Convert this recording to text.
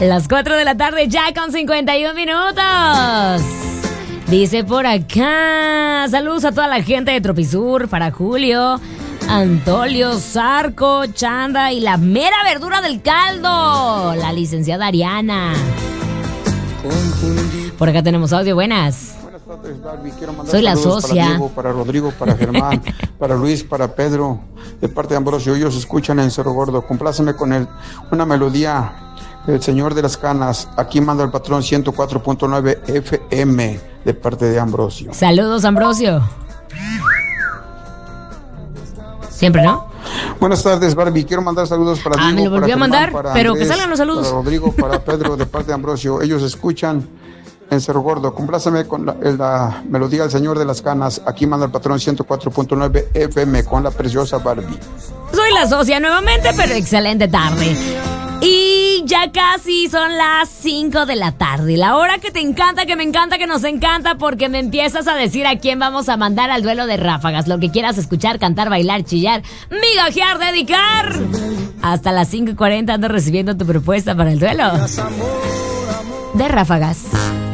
Las 4 de la tarde ya con 51 minutos. Dice por acá, saludos a toda la gente de Tropisur, para Julio, Antolio, Zarco, Chanda y la mera verdura del caldo, la licenciada Ariana. Por acá tenemos audio, buenas. Buenas tardes, Barbie. Quiero mandar Soy la saludos socia. para Diego, para Rodrigo, para Germán, para Luis, para Pedro, de parte de Ambrosio. Ellos escuchan en Cerro Gordo. Compláceme con una melodía, El Señor de las Canas. Aquí manda el patrón 104.9 FM, de parte de Ambrosio. Saludos, Ambrosio. Siempre, ¿no? Buenas tardes, Barbie. Quiero mandar saludos para Diego, me lo volvió para a mandar, Germán, para pero que Andrés, salgan los saludos. para Rodrigo, para Pedro, de parte de Ambrosio. Ellos escuchan en Cerro Gordo. Compláceme con la melodía El Señor de las Canas. Aquí manda el patrón 104.9 FM con la preciosa Barbie. Soy la socia nuevamente, pero excelente tarde. Y ya casi son las 5 de la tarde. La hora que te encanta, que me encanta, que nos encanta, porque me empiezas a decir a quién vamos a mandar al duelo de ráfagas. Lo que quieras escuchar, cantar, bailar, chillar, migajear, dedicar. Hasta las 5:40 ando recibiendo tu propuesta para el duelo de ráfagas.